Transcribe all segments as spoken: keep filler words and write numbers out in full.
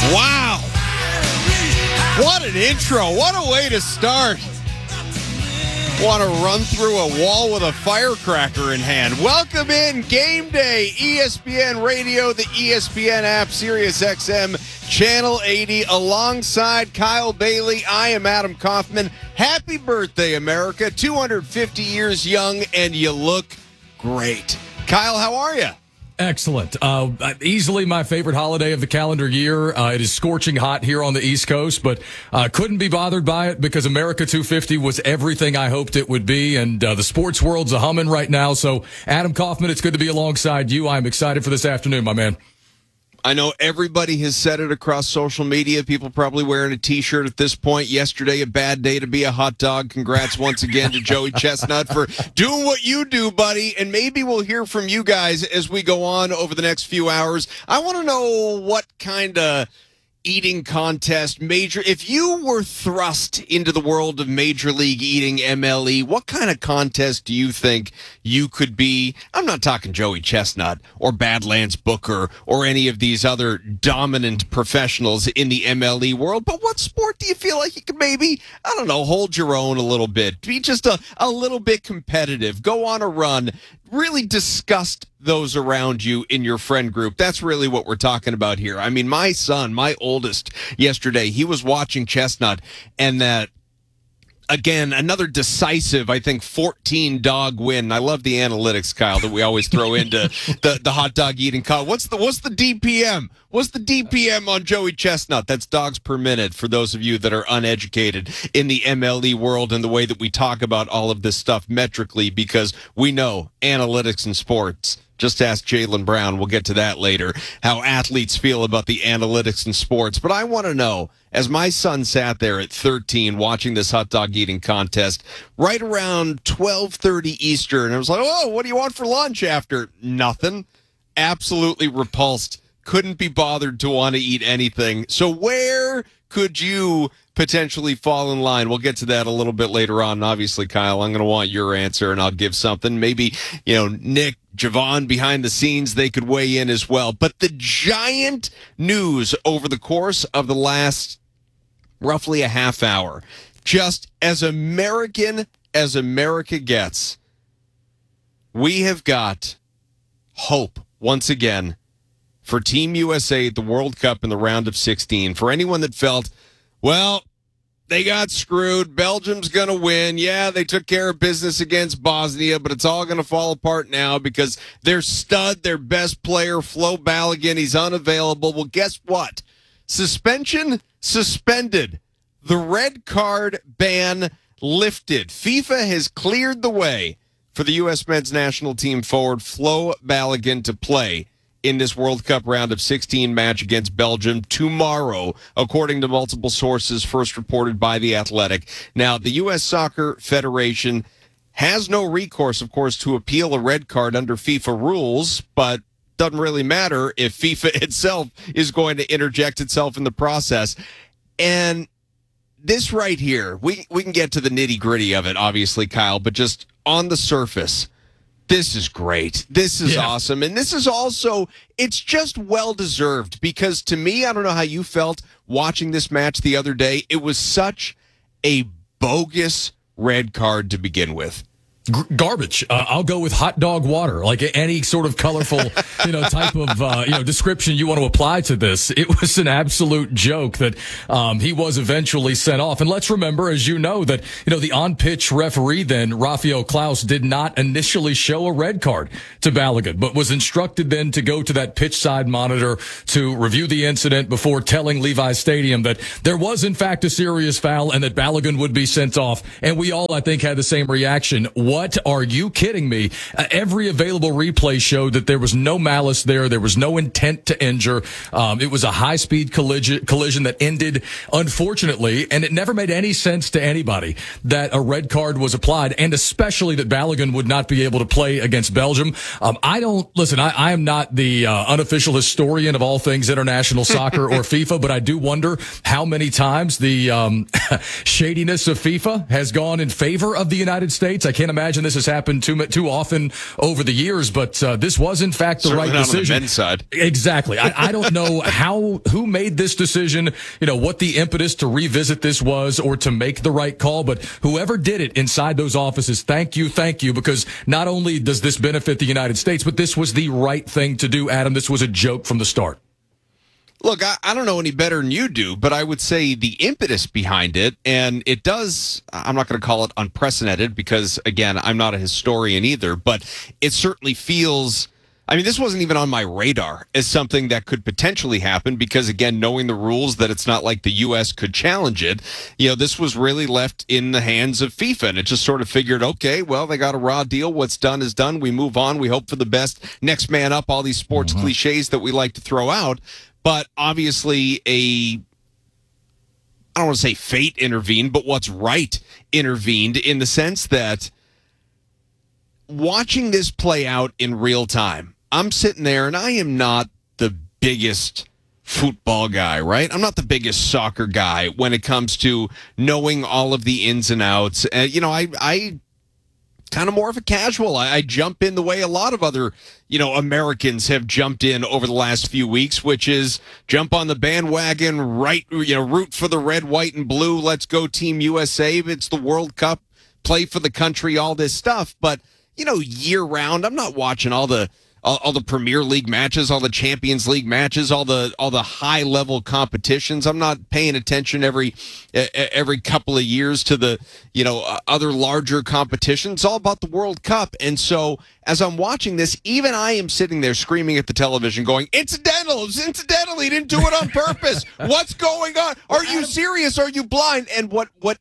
Wow. What an intro. What a way to start. Want to run through a wall with a firecracker in hand. Welcome in. Game day. E S P N Radio, the E S P N app, Sirius X M, Channel eighty. Alongside Kyle Bailey, I am Adam Kaufman. Happy birthday, America. two hundred fifty years young, and you look great. Kyle, how are you? Excellent. Uh, easily my favorite holiday of the calendar year. Uh, it is scorching hot here on the East Coast, but uh, couldn't be bothered by it because America two fifty was everything I hoped it would be, and uh, the sports world's a humming right now. So, Adam Kaufman, it's good to be alongside you. I'm excited for this afternoon, my man. I know everybody has said it across social media. People probably wearing a T-shirt at this point. Yesterday, a bad day to be a hot dog. Congrats once again to Joey Chestnut for doing what you do, buddy. And maybe we'll hear from you guys as we go on over the next few hours. I want to know what kind of eating contest, major, if you were thrust into the world of Major League Eating, M L E, what kind of contest do you think you could be? I'm not talking Joey Chestnut or Badlands Booker or any of these other dominant professionals in the M L E world, but what sport do you feel like you could maybe, I don't know, hold your own a little bit, be just a, a little bit competitive, go on a run, really disgust those around you in your friend group? That's really what we're talking about here. I mean, my son, my oldest, yesterday, he was watching Chestnut, and that, again, another decisive, I think, fourteen-dog win. I love the analytics, Kyle, that we always throw into the, the hot dog eating. Kyle, what's the what's the D P M? What's the D P M on Joey Chestnut? That's dogs per minute for those of you that are uneducated in the M L E world and the way that we talk about all of this stuff metrically, because we know analytics in sports. Just ask Jaylen Brown. We'll get to that later, how athletes feel about the analytics in sports. But I want to know, as my son sat there at thirteen watching this hot dog eating contest, right around twelve thirty Eastern, I was like, oh, what do you want for lunch after? Nothing. Absolutely repulsed. Couldn't be bothered to want to eat anything. So where could you potentially fall in line? We'll get to that a little bit later on. And obviously, Kyle, I'm going to want your answer, and I'll give something. Maybe, you know, Nick, Javon behind the scenes, they could weigh in as well. But the giant news over the course of the last roughly a half hour, just as American as America gets, we have got hope once again for Team U S A at the World Cup in the round of sixteen. For anyone that felt, well, they got screwed, Belgium's going to win. Yeah, they took care of business against Bosnia, but it's all going to fall apart now because their stud, their best player, Flo Balogun, he's unavailable. Well, guess what? Suspension suspended. The red card ban lifted. FIFA has cleared the way for the U S men's national team forward Flo Balogun to play in this World Cup round of sixteen match against Belgium tomorrow, according to multiple sources, first reported by The Athletic. Now, the U S Soccer Federation has no recourse, of course, to appeal a red card under FIFA rules, but doesn't really matter if FIFA itself is going to interject itself in the process. And this right here, we, we can get to the nitty-gritty of it, obviously, Kyle, but just on the surface, this is great. This is yeah. awesome. And this is also, it's just well-deserved because to me, I don't know how you felt watching this match the other day. It was such a bogus red card to begin with. G- garbage. Uh, I'll go with hot dog water, like any sort of colorful, you know, type of, uh, you know, description you want to apply to this. It was an absolute joke that, um, he was eventually sent off. And let's remember, as you know, that, you know, the on-pitch referee then, Rafael Klaus, did not initially show a red card to Balogun, but was instructed then to go to that pitch side monitor to review the incident before telling Levi Stadium that there was, in fact, a serious foul and that Balogun would be sent off. And we all, I think, had the same reaction. What? Are you kidding me? Uh, every available replay showed that there was no malice there. There was no intent to injure. Um, it was a high-speed collision, collision that ended, unfortunately, and it never made any sense to anybody that a red card was applied, and especially that Balogun would not be able to play against Belgium. Um, I don't, listen, I, I am not the uh, unofficial historian of all things international soccer or FIFA, but I do wonder how many times the um, shadiness of FIFA has gone in favor of the United States. I can't imagine imagine this has happened too too often over the years, but uh, this was in fact the Certainly right not decision. On the men's side. Exactly. I, I don't know how who made this decision. You know what the impetus to revisit this was, or to make the right call. But whoever did it inside those offices, thank you, thank you, because not only does this benefit the United States, but this was the right thing to do. Adam, this was a joke from the start. Look, I, I don't know any better than you do, but I would say the impetus behind it, and it does, I'm not going to call it unprecedented because, again, I'm not a historian either, but it certainly feels, I mean, this wasn't even on my radar as something that could potentially happen because, again, knowing the rules that it's not like the U S could challenge it, you know, this was really left in the hands of FIFA, and it just sort of figured, okay, well, they got a raw deal. What's done is done. We move on. We hope for the best. Next man up, all these sports mm-hmm. cliches that we like to throw out. But obviously a, I don't want to say fate intervened, but what's right intervened in the sense that watching this play out in real time, I'm sitting there and I am not the biggest football guy, right? I'm not the biggest soccer guy when it comes to knowing all of the ins and outs. Uh, you know, I, I kind of more of a casual. I, I jump in the way a lot of other, you know, Americans have jumped in over the last few weeks, which is jump on the bandwagon, right, you know, root for the red, white, and blue. Let's go Team U S A. It's the World Cup, play for the country, all this stuff. But, you know, year round, I'm not watching all the all, all the Premier League matches, all the Champions League matches, all the all the high level competitions. I'm not paying attention every every couple of years to the, you know, uh, other larger competitions. It's all about the World Cup. And so as I'm watching this, even I am sitting there screaming at the television going, incidental, it's incidental. He didn't do it on purpose. What's going on? Are you serious? Are you blind? And what what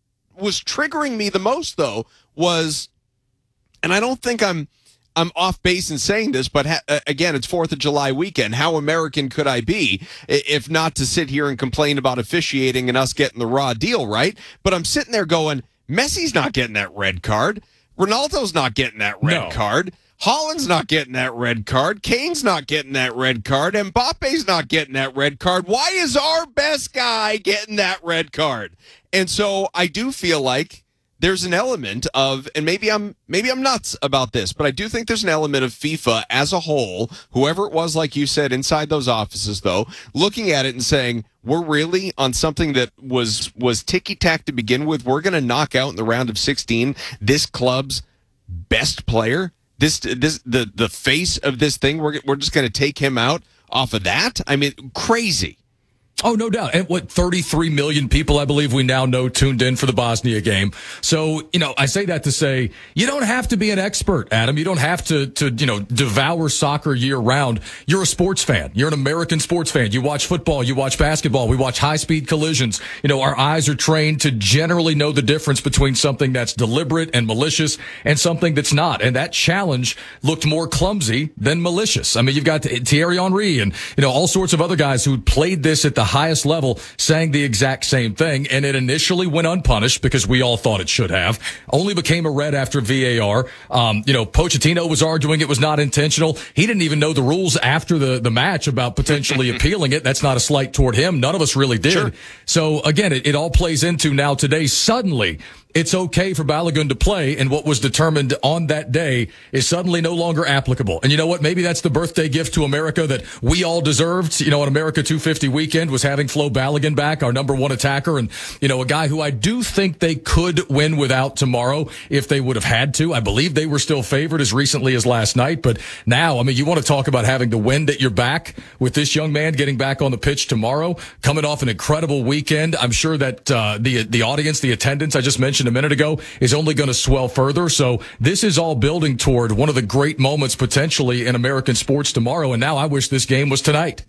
was triggering me the most, though, was, and I don't think I'm I'm off base in saying this, but ha- again, it's fourth of July weekend. How American could I be if not to sit here and complain about officiating and us getting the raw deal, right? But I'm sitting there going, Messi's not getting that red card. Ronaldo's not getting that red No. card. Haaland's not getting that red card. Kane's not getting that red card. Mbappe's not getting that red card. Why is our best guy getting that red card? And so I do feel like there's an element of, and maybe I'm maybe I'm nuts about this, but I do think there's an element of FIFA as a whole, whoever it was, like you said, inside those offices, though, looking at it and saying, we're really on something that was was ticky-tack to begin with. We're going to knock out in the round of sixteen this club's best player, this this the the face of this thing. We're we're just going to take him out off of that. I mean, crazy. Oh, no doubt. And what, thirty-three million people, I believe we now know, tuned in for the Bosnia game. So, you know, I say that to say, you don't have to be an expert, Adam. You don't have to, to, you know, devour soccer year round. You're a sports fan. You're an American sports fan. You watch football. You watch basketball. We watch high-speed collisions. You know, our eyes are trained to generally know the difference between something that's deliberate and malicious and something that's not. And that challenge looked more clumsy than malicious. I mean, you've got Thierry Henry and, you know, all sorts of other guys who played this at the highest level saying the exact same thing, and it initially went unpunished because we all thought it should have. Only became a red after V A R. Um, you know, Pochettino was arguing it was not intentional. He didn't even know the rules after the, the match about potentially appealing it. That's not a slight toward him. None of us really did. Sure. So again, it, it all plays into now today. Suddenly, it's okay for Balogun to play, and what was determined on that day is suddenly no longer applicable. And you know what? Maybe that's the birthday gift to America that we all deserved. You know, on America two fifty weekend was having Flo Balogun back, our number one attacker, and, you know, a guy who I do think they could win without tomorrow if they would have had to. I believe they were still favored as recently as last night, but now, I mean, you want to talk about having the wind at your back with this young man getting back on the pitch tomorrow, coming off an incredible weekend. I'm sure that uh, the the audience, the attendance I just mentioned a minute ago, is only going to swell further. So this is all building toward one of the great moments potentially in American sports tomorrow. And now I wish this game was tonight.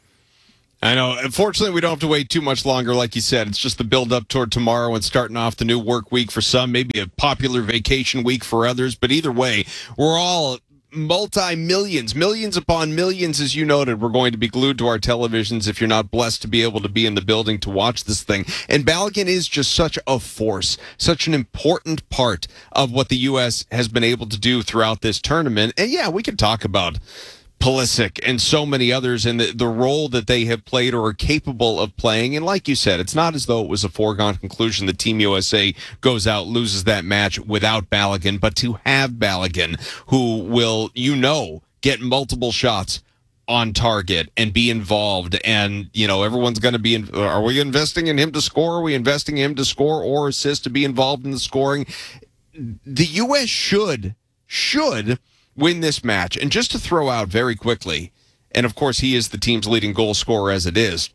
I know. Unfortunately, we don't have to wait too much longer. Like you said, it's just the build up toward tomorrow and starting off the new work week for some, maybe a popular vacation week for others. But either way, we're all multi-millions, millions upon millions, as you noted, we're going to be glued to our televisions if you're not blessed to be able to be in the building to watch this thing. And Balogun is just such a force, such an important part of what the U S has been able to do throughout this tournament. And yeah, we could talk about Pulisic and so many others, and the, the role that they have played or are capable of playing. And like you said, it's not as though it was a foregone conclusion that Team U S A goes out, loses that match without Balogun, but to have Balogun, who will, you know, get multiple shots on target and be involved, and you know everyone's going to be in, are we investing in him to score, are we investing in him to score or assist, to be involved in the scoring? The U S should should win this match. And just to throw out very quickly, and of course he is the team's leading goal scorer as it is,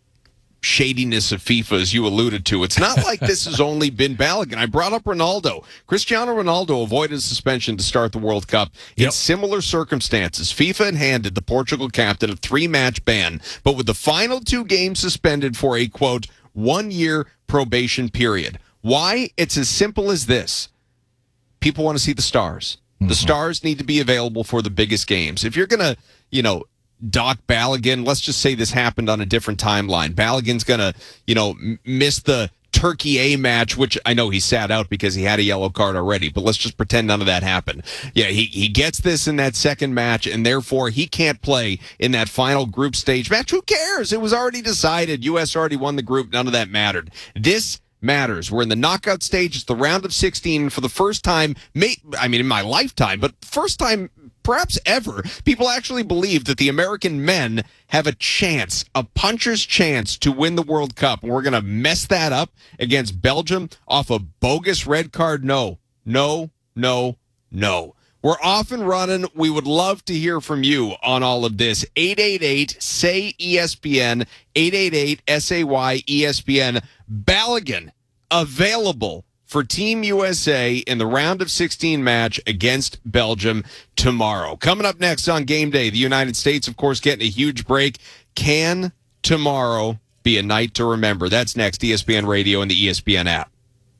shadiness of FIFA, as you alluded to. It's not like this has only been Balogun. I brought up Ronaldo. Cristiano Ronaldo avoided suspension to start the World Cup in yep. similar circumstances. FIFA had handed the Portugal captain a three-match ban, but with the final two games suspended for a, quote, one-year probation period. Why? It's as simple as this. People want to see the stars. The mm-hmm. stars need to be available for the biggest games. If you're going to, you know, dock Balogun, let's just say this happened on a different timeline. Balogun's going to, you know, m- miss the Turkey A match, which I know he sat out because he had a yellow card already, but let's just pretend none of that happened. Yeah, he, he gets this in that second match, and therefore he can't play in that final group stage match. Who cares? It was already decided. U S already won the group. None of that mattered. This matters. We're in the knockout stage. It's the round of sixteen. For the first time, may, I mean, in my lifetime, but first time perhaps ever, people actually believe that the American men have a chance, a puncher's chance to win the World Cup. And we're going to mess that up against Belgium off a bogus red card. No, no, no, no. We're off and running. We would love to hear from you on all of this. eight eight eight, S A Y, E S P N, eight eight eight, S A Y, E S P N. Balogun available for Team U S A in the round of sixteen match against Belgium tomorrow. Coming up next on Game Day, the United States, of course, getting a huge break. Can tomorrow be a night to remember? That's next. E S P N Radio and the E S P N app.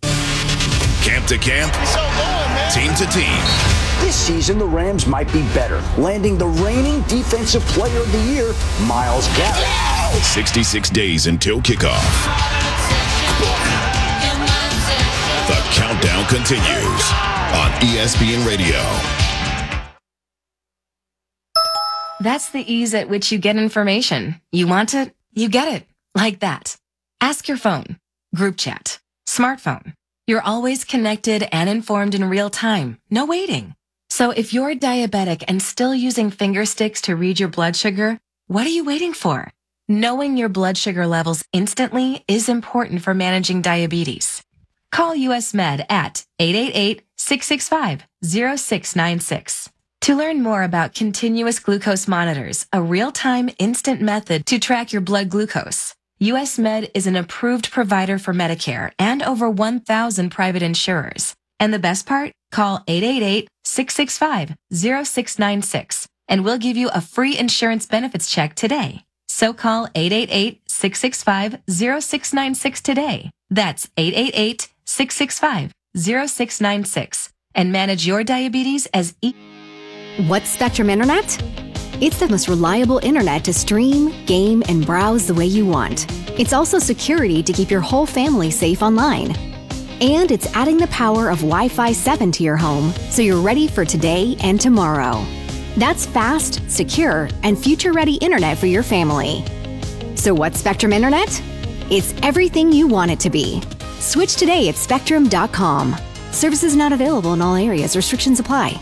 Camp to camp, team to team. This season, the Rams might be better, landing the reigning Defensive Player of the Year, Myles Garrett. sixty-six days until kickoff. The countdown continues on E S P N Radio. That's the ease at which you get information. You want it, you get it. Like that. Ask your phone. Group chat. Smartphone. You're always connected and informed in real time. No waiting. So if you're diabetic and still using finger sticks to read your blood sugar, what are you waiting for? Knowing your blood sugar levels instantly is important for managing diabetes. Call U S Med at eight eight eight, six six five, zero six nine six. To learn more about continuous glucose monitors, a real-time instant method to track your blood glucose, U S Med is an approved provider for Medicare and over one thousand private insurers. And the best part? Call eight eight eight, six six five, zero six nine six and we'll give you a free insurance benefits check today. So call eight eight eight, six six five, zero six nine six today. That's eight eight eight, six six five, zero six nine six and manage your diabetes as e- What's Spectrum Internet? It's the most reliable internet to stream, game, and browse the way you want. It's also security to keep your whole family safe online. And it's adding the power of Wi-Fi seven to your home so you're ready for today and tomorrow. That's fast, secure, and future-ready internet for your family. So what's Spectrum Internet? It's everything you want it to be. Switch today at spectrum dot com. Services not available in all areas. Restrictions apply.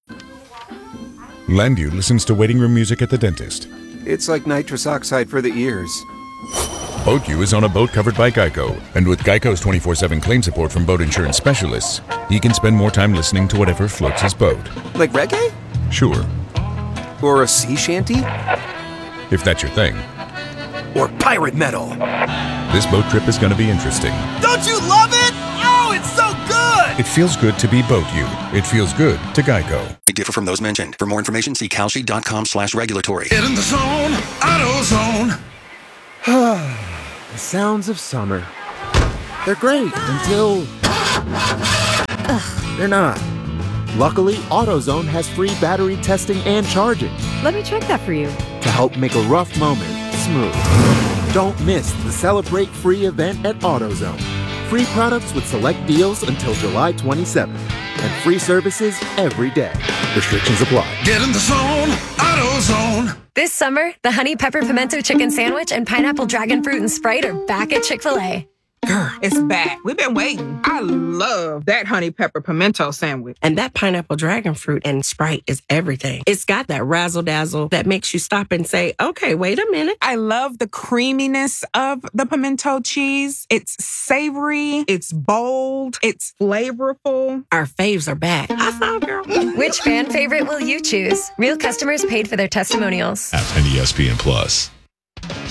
Landu listens to waiting room music at the dentist. It's like nitrous oxide for the ears. BoatU is on a boat covered by Geico, and with Geico's twenty-four seven claim support from boat insurance specialists, he can spend more time listening to whatever floats his boat. Like reggae? Sure. Or a sea shanty? If that's your thing. Or pirate metal. This boat trip is going to be interesting. Don't you love it? Oh, it's so good! It feels good to be BoatU. It feels good to Geico. Differ from those mentioned. For more information, see calci.com slash regulatory. Get in the zone, AutoZone. The sounds of summer. They're great until... Ugh, they're not. Luckily, AutoZone has free battery testing and charging. Let me check that for you. To help make a rough moment smooth. Don't miss the Celebrate Free event at AutoZone. Free products with select deals until July twenty-seventh. And free services every day. Restrictions apply. Get in the zone, AutoZone. This summer, the Honey Pepper Pimento Chicken Sandwich and Pineapple Dragon Fruit and Sprite are back at Chick-fil-A. Girl, it's back. We've been waiting. I love that honey pepper pimento sandwich. And that pineapple dragon fruit and Sprite is everything. It's got that razzle dazzle that makes you stop and say, okay, wait a minute. I love the creaminess of the pimento cheese. It's savory. It's bold. It's flavorful. Our faves are back. I thought, girl. Which fan favorite will you choose? Real customers paid for their testimonials. App and E S P N Plus.